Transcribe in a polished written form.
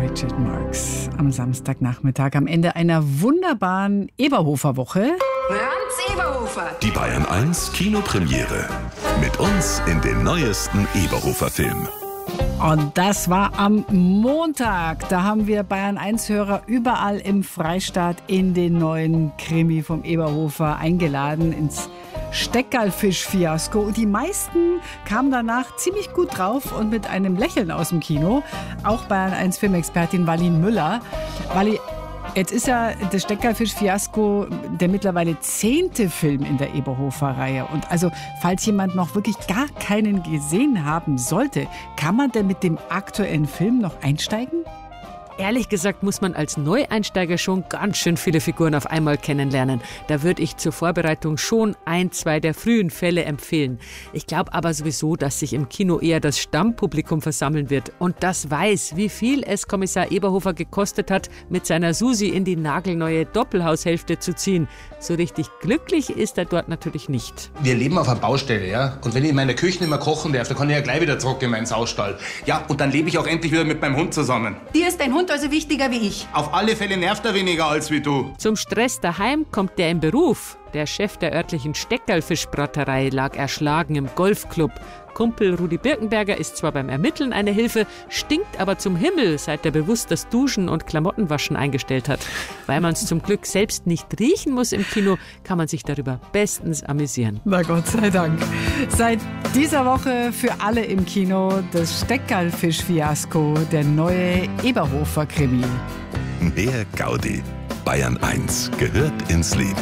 Richard Marx am Samstagnachmittag am Ende einer wunderbaren Eberhofer-Woche. Franz Eberhofer. Die Bayern 1 Kinopremiere. Mit uns in den neuesten Eberhofer-Film. Und das war am Montag. Da haben wir Bayern 1-Hörer überall im Freistaat in den neuen Krimi vom Eberhofer eingeladen ins Steckerlfisch-Fiasko. Und die meisten kamen danach ziemlich gut drauf und mit einem Lächeln aus dem Kino. Auch Bayern 1 Filmexpertin Wally Müller. Wally, jetzt ist ja das Steckerlfisch-Fiasko der mittlerweile 10. Film in der Eberhofer-Reihe. Und also, falls jemand noch wirklich gar keinen gesehen haben sollte, kann man denn mit dem aktuellen Film noch einsteigen? Ehrlich gesagt muss man als Neueinsteiger schon ganz schön viele Figuren auf einmal kennenlernen. Da würde ich zur Vorbereitung schon 1, 2 der frühen Fälle empfehlen. Ich glaube aber sowieso, dass sich im Kino eher das Stammpublikum versammeln wird. Und das weiß, wie viel es Kommissar Eberhofer gekostet hat, mit seiner Susi in die nagelneue Doppelhaushälfte zu ziehen. So richtig glücklich ist er dort natürlich nicht. Wir leben auf einer Baustelle, ja? Und wenn ich in meiner Küche nicht mehr kochen darf, dann kann ich ja gleich wieder zurück in meinen Saustall. Ja, und dann lebe ich auch endlich wieder mit meinem Hund zusammen. Dir ist dein Hund also wichtiger wie ich. Auf alle Fälle nervt er weniger als wie du. Zum Stress daheim kommt der im Beruf. Der Chef der örtlichen Steckerlfischbraterei lag erschlagen im Golfclub. Kumpel Rudi Birkenberger ist zwar beim Ermitteln eine Hilfe, stinkt aber zum Himmel, seit er bewusst das Duschen und Klamottenwaschen eingestellt hat. Weil man es zum Glück selbst nicht riechen muss im Kino, kann man sich darüber bestens amüsieren. Na Gott sei Dank. Seit dieser Woche für alle im Kino das Steckerlfisch-Fiasko, der neue Eberhofer-Krimi. Mehr Gaudi. Bayern 1 gehört ins Leben.